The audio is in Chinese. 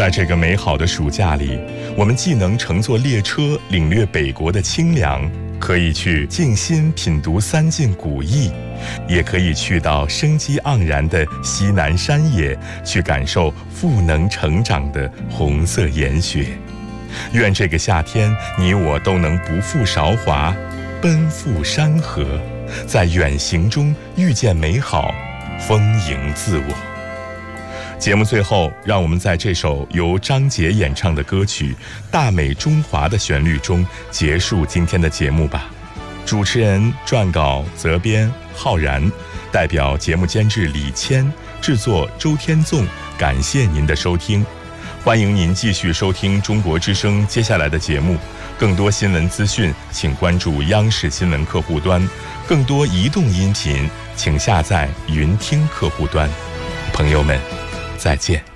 在这个美好的暑假里，我们既能乘坐列车领略北国的清凉，可以去静心品读三晋古意，也可以去到生机盎然的西南山野，去感受赋能成长的红色岩雪。愿这个夏天，你我都能不负韶华，奔赴山河，在远行中遇见美好，丰盈自我。节目最后，让我们在这首由张杰演唱的歌曲《大美中华》的旋律中结束今天的节目吧。主持人、撰稿、责编浩然，代表节目监制李谦，制作周天纵，感谢您的收听。欢迎您继续收听中国之声接下来的节目，更多新闻资讯请关注央视新闻客户端，更多移动音频请下载云听客户端。朋友们，再见。